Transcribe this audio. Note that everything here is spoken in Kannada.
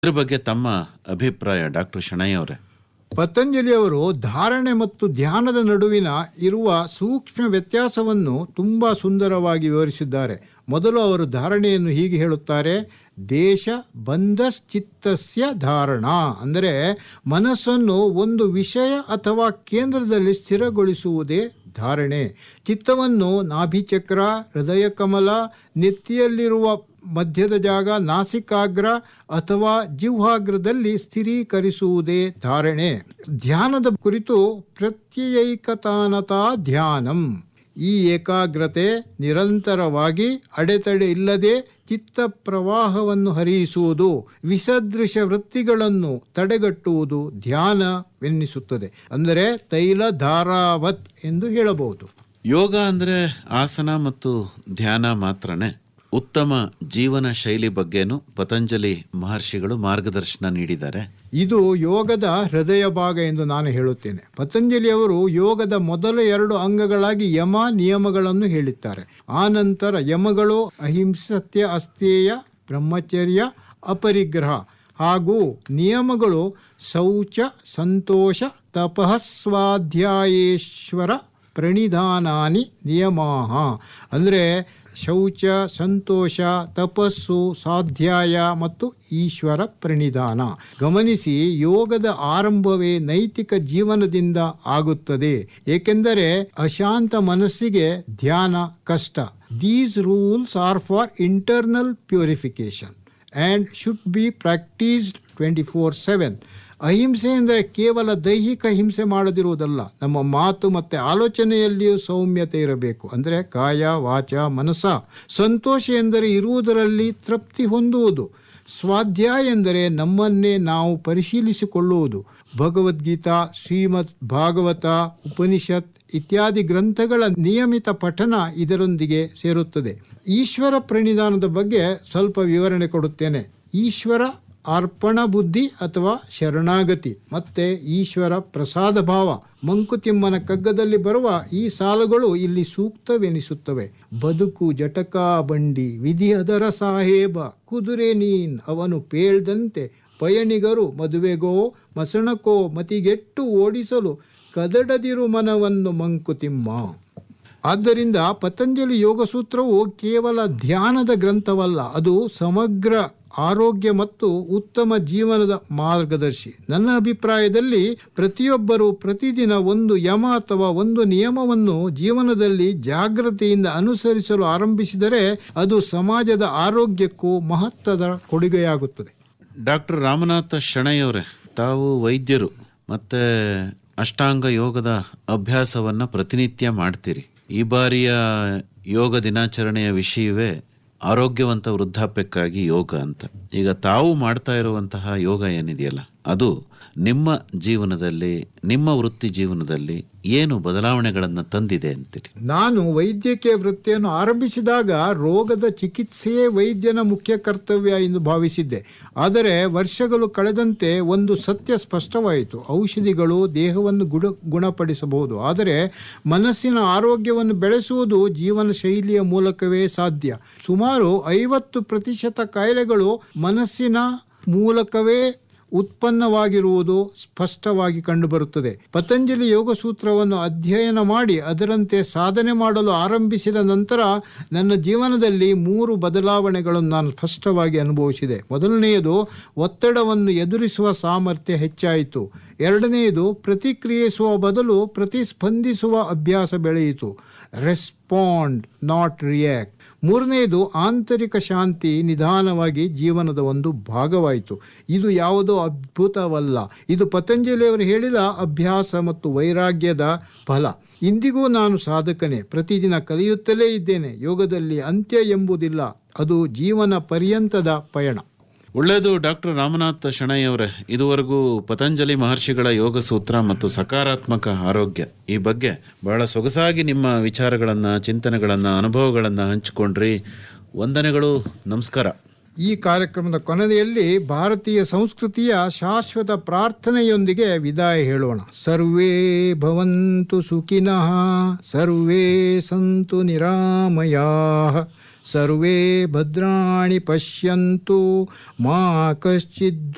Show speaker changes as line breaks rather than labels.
ಇದ್ರ ಬಗ್ಗೆ ತಮ್ಮ ಅಭಿಪ್ರಾಯ ಡಾಕ್ಟರ್ ಶಣೈ ಅವರೇ?
ಪತಂಜಲಿಯವರು ಧಾರಣೆ ಮತ್ತು ಧ್ಯಾನದ ನಡುವಿನ ಇರುವ ಸೂಕ್ಷ್ಮ ವ್ಯತ್ಯಾಸವನ್ನು ತುಂಬ ಸುಂದರವಾಗಿ ವಿವರಿಸಿದ್ದಾರೆ. ಮೊದಲು ಅವರು ಧಾರಣೆಯನ್ನು ಹೀಗೆ ಹೇಳುತ್ತಾರೆ: ದೇಶ ಬಂಧಶ್ಚಿತ್ತಸ್ಯ ಧಾರಣ, ಅಂದರೆ ಮನಸ್ಸನ್ನು ಒಂದು ವಿಷಯ ಅಥವಾ ಕೇಂದ್ರದಲ್ಲಿ ಸ್ಥಿರಗೊಳಿಸುವುದೇ ಧಾರಣೆ. ಚಿತ್ತವನ್ನು ನಾಭಿಚಕ್ರ, ಹೃದಯ ಕಮಲ, ನೆತ್ತಿಯಲ್ಲಿರುವ ಮಧ್ಯದ ಜಾಗ, ನಾಸಿಕಾಗ್ರ ಅಥವಾ ಜಿಹ್ವಾಗ್ರದಲ್ಲಿ ಸ್ಥಿರೀಕರಿಸುವುದೇ ಧಾರಣೆ. ಧ್ಯಾನದ ಕುರಿತು ಪ್ರತ್ಯಯೈಕತಾನತಾ ಧ್ಯಾನಂ, ಈ ಏಕಾಗ್ರತೆ ನಿರಂತರವಾಗಿ ಅಡೆತಡೆ ಇಲ್ಲದೆ ಚಿತ್ತ ಪ್ರವಾಹವನ್ನು ಹರಿಸುವುದು, ವಿಸದೃಶ ವೃತ್ತಿಗಳನ್ನು ತಡೆಗಟ್ಟುವುದು ಧ್ಯಾನವೆನ್ನಿಸುತ್ತದೆ. ಅಂದರೆ ತೈಲ ಧಾರಾವತ್ ಎಂದು ಹೇಳಬಹುದು.
ಯೋಗ ಅಂದರೆ ಆಸನ ಮತ್ತು ಧ್ಯಾನ ಮಾತ್ರನೇ? ಉತ್ತಮ ಜೀವನ ಶೈಲಿ ಬಗ್ಗೆನೂ ಪತಂಜಲಿ ಮಹರ್ಷಿಗಳು ಮಾರ್ಗದರ್ಶನ ನೀಡಿದ್ದಾರೆ.
ಇದು ಯೋಗದ ಹೃದಯ ಭಾಗ ಎಂದು ನಾನು ಹೇಳುತ್ತೇನೆ. ಪತಂಜಲಿಯವರು ಯೋಗದ ಮೊದಲ 2 ಅಂಗಗಳಾಗಿ ಯಮ ನಿಯಮಗಳನ್ನು ಹೇಳಿದ್ದಾರೆ. ಆ ನಂತರ ಯಮಗಳು ಅಹಿಂಸೆ, ಸತ್ಯ, ಅಸ್ಥೇಯ, ಬ್ರಹ್ಮಚರ್ಯ, ಅಪರಿಗ್ರಹ ಹಾಗೂ ನಿಯಮಗಳು ಶೌಚ, ಸಂತೋಷ, ತಪಃ, ಸ್ವಾಧ್ಯಾಯೇಶ್ವರ ಪ್ರಣಿಧಾನಾನಿ ನಿಯಮಾಹ. ಅಂದರೆ ಶೌಚ, ಸಂತೋಷ, ತಪಸ್ಸು, ಸ್ವಾಧ್ಯಾಯ ಮತ್ತು ಈಶ್ವರ ಪ್ರಣಿಧಾನ. ಗಮನಿಸಿ, ಯೋಗದ ಆರಂಭವೇ ನೈತಿಕ ಜೀವನದಿಂದ ಆಗುತ್ತದೆ, ಏಕೆಂದರೆ ಅಶಾಂತ ಮನಸ್ಸಿಗೆ ಧ್ಯಾನ ಕಷ್ಟ. These rules R for internal purification and should be practised 24/7. ಅಹಿಂಸೆ ಎಂದರೆ ಕೇವಲ ದೈಹಿಕ ಹಿಂಸೆ ಮಾಡದಿರುವುದಲ್ಲ, ನಮ್ಮ ಮಾತು ಮತ್ತು ಆಲೋಚನೆಯಲ್ಲಿಯೂ ಸೌಮ್ಯತೆ ಇರಬೇಕು. ಅಂದರೆ ಕಾಯ, ವಾಚ, ಮನಸ. ಸಂತೋಷ ಎಂದರೆ ಇರುವುದರಲ್ಲಿ ತೃಪ್ತಿ ಹೊಂದುವುದು. ಸ್ವಾಧ್ಯಾಯ ಎಂದರೆ ನಮ್ಮನ್ನೇ ನಾವು ಪರಿಶೀಲಿಸಿಕೊಳ್ಳುವುದು. ಭಗವದ್ಗೀತಾ, ಶ್ರೀಮದ್ ಭಾಗವತ, ಉಪನಿಷತ್ ಇತ್ಯಾದಿ ಗ್ರಂಥಗಳ ನಿಯಮಿತ ಪಠನ ಇದರೊಂದಿಗೆ ಸೇರುತ್ತದೆ. ಈಶ್ವರ ಪ್ರಣಿಧಾನದ ಬಗ್ಗೆ ಸ್ವಲ್ಪ ವಿವರಣೆ ಕೊಡುತ್ತೇನೆ. ಈಶ್ವರ ಅರ್ಪಣ ಬುದ್ಧಿ ಅಥವಾ ಶರಣಾಗತಿ ಮತ್ತೆ ಈಶ್ವರ ಪ್ರಸಾದ ಭಾವ. ಮಂಕುತಿಮ್ಮನ ಕಗ್ಗದಲ್ಲಿ ಬರುವ ಈ ಸಾಲುಗಳು ಇಲ್ಲಿ ಸೂಕ್ತವೆನಿಸುತ್ತವೆ. ಬದುಕು ಜಟಕಾ ಬಂಡಿ, ವಿಧಿ ಅದರ ಸಾಹೇಬ, ಕುದುರೆ ನೀನ್ ಅವನು ಪೇಳ್ದಂತೆ, ಪಯಣಿಗರು ಮದುವೆಗೋ ಮಸಣಕೋ ಮತಿಗೆಟ್ಟು ಓಡಿಸಲು ಕದಡದಿರು ಮನವನ್ನು ಮಂಕುತಿಮ್ಮ. ಆದ್ದರಿಂದ ಪತಂಜಲಿ ಯೋಗಸೂತ್ರವು ಕೇವಲ ಧ್ಯಾನದ ಗ್ರಂಥವಲ್ಲ, ಅದು ಸಮಗ್ರ ಆರೋಗ್ಯ ಮತ್ತು ಉತ್ತಮ ಜೀವನದ ಮಾರ್ಗದರ್ಶಿ. ನನ್ನ ಅಭಿಪ್ರಾಯದಲ್ಲಿ ಪ್ರತಿಯೊಬ್ಬರೂ ಪ್ರತಿದಿನ ಒಂದು ಯಮ ಅಥವಾ ಒಂದು ನಿಯಮವನ್ನು ಜೀವನದಲ್ಲಿ ಜಾಗೃತಿಯಿಂದ ಅನುಸರಿಸಲು ಆರಂಭಿಸಿದರೆ ಅದು ಸಮಾಜದ ಆರೋಗ್ಯಕ್ಕೂ ಮಹತ್ವದ ಕೊಡುಗೆಯಾಗುತ್ತದೆ.
ಡಾಕ್ಟರ್ ರಾಮನಾಥ ಶಣೈ ಅವರೇ, ತಾವು ವೈದ್ಯರು ಮತ್ತೆ ಅಷ್ಟಾಂಗ ಯೋಗದ ಅಭ್ಯಾಸವನ್ನು ಪ್ರತಿನಿತ್ಯ ಮಾಡ್ತೀರಿ. ಈ ಬಾರಿಯ ಯೋಗ ದಿನಾಚರಣೆಯ ವಿಷಯವೇ ಆರೋಗ್ಯವಂತ ವೃದ್ಧಾಪ್ಯಕ್ಕಾಗಿ ಯೋಗ ಅಂತ. ಈಗ ತಾವು ಮಾಡ್ತಾ ಇರುವಂತಹ ಯೋಗ ಏನಿದೆಯಲ್ಲ, ಅದು ನಿಮ್ಮ ಜೀವನದಲ್ಲಿ, ನಿಮ್ಮ ವೃತ್ತಿ ಜೀವನದಲ್ಲಿ ಏನು ಬದಲಾವಣೆಗಳನ್ನು ತಂದಿದೆ ಅಂತೀರಿ?
ನಾನು ವೈದ್ಯಕೀಯ ವೃತ್ತಿಯನ್ನು ಆರಂಭಿಸಿದಾಗ ರೋಗದ ಚಿಕಿತ್ಸೆಯೇ ವೈದ್ಯನ ಮುಖ್ಯ ಕರ್ತವ್ಯ ಎಂದು ಭಾವಿಸಿದ್ದೆ. ಆದರೆ ವರ್ಷಗಳು ಕಳೆದಂತೆ ಒಂದು ಸತ್ಯ ಸ್ಪಷ್ಟವಾಯಿತು: ಔಷಧಿಗಳು ದೇಹವನ್ನು ಗುಣಪಡಿಸಬಹುದು, ಆದರೆ ಮನಸ್ಸಿನ ಆರೋಗ್ಯವನ್ನು ಬೆಳೆಸುವುದು ಜೀವನ ಶೈಲಿಯ ಮೂಲಕವೇ ಸಾಧ್ಯ. ಸುಮಾರು 50% ಕಾಯಿಲೆಗಳು ಮನಸ್ಸಿನ ಮೂಲಕವೇ ಉತ್ಪನ್ನವಾಗಿರುವುದು ಸ್ಪಷ್ಟವಾಗಿ ಕಂಡುಬರುತ್ತದೆ. ಪತಂಜಲಿ ಯೋಗಸೂತ್ರವನ್ನು ಅಧ್ಯಯನ ಮಾಡಿ ಅದರಂತೆ ಸಾಧನೆ ಮಾಡಲು ಆರಂಭಿಸಿದ ನಂತರ ನನ್ನ ಜೀವನದಲ್ಲಿ 3 ಬದಲಾವಣೆಗಳನ್ನು ನಾನು ಸ್ಪಷ್ಟವಾಗಿ ಅನುಭವಿಸಿದೆ. ಮೊದಲನೆಯದು, ಒತ್ತಡವನ್ನು ಎದುರಿಸುವ ಸಾಮರ್ಥ್ಯ ಹೆಚ್ಚಾಯಿತು. ಎರಡನೆಯದು, ಪ್ರತಿಕ್ರಿಯಿಸುವ ಬದಲು ಪ್ರತಿಸ್ಪಂದಿಸುವ ಅಭ್ಯಾಸ ಬೆಳೆಯಿತು. Respond not react. ಮೂರನೆಯದು, ಆಂತರಿಕ ಶಾಂತಿ ನಿಧಾನವಾಗಿ ಜೀವನದ ಒಂದು ಭಾಗವಾಯಿತು. ಇದು ಯಾವುದೋ ಅದ್ಭುತವಲ್ಲ, ಇದು ಪತಂಜಲಿಯವರು ಹೇಳಿದ ಅಭ್ಯಾಸ ಮತ್ತು ವೈರಾಗ್ಯದ ಫಲ. ಇಂದಿಗೂ ನಾನು ಸಾಧಕನೇ, ಪ್ರತಿದಿನ ಕಲಿಯುತ್ತಲೇ ಇದ್ದೇನೆ. ಯೋಗದಲ್ಲಿ ಅಂತ್ಯ ಎಂಬುದಿಲ್ಲ, ಅದು ಜೀವನ ಪರ್ಯಂತದ ಪಯಣ.
ಒಳ್ಳೆಯದು ಡಾಕ್ಟರ್ ರಾಮನಾಥ ಶಣೈ ಅವರೇ, ಇದುವರೆಗೂ ಪತಂಜಲಿ ಮಹರ್ಷಿಗಳ ಯೋಗ ಸೂತ್ರ ಮತ್ತು ಸಕಾರಾತ್ಮಕ ಆರೋಗ್ಯ ಈ ಬಗ್ಗೆ ಬಹಳ ಸೊಗಸಾಗಿ ನಿಮ್ಮ ವಿಚಾರಗಳನ್ನು, ಚಿಂತನೆಗಳನ್ನು, ಅನುಭವಗಳನ್ನು ಹಂಚಿಕೊಂಡ್ರಿ. ವಂದನೆಗಳು, ನಮಸ್ಕಾರ.
ಈ ಕಾರ್ಯಕ್ರಮದ ಕೊನೆಯಲ್ಲಿ ಭಾರತೀಯ ಸಂಸ್ಕೃತಿಯ ಶಾಶ್ವತ ಪ್ರಾರ್ಥನೆಯೊಂದಿಗೆ ವಿದಾಯ ಹೇಳೋಣ. ಸರ್ವೇ ಭವಂತು ಸುಖಿನಃ, ಸರ್ವೇ ಸಂತು ನಿರಾಮಯಾಃ, ಸರ್ವೇ ಭದ್ರಾಣಿ ಪಶ್ಯಂತು ಮಾ ಕಶ್ಚಿದ್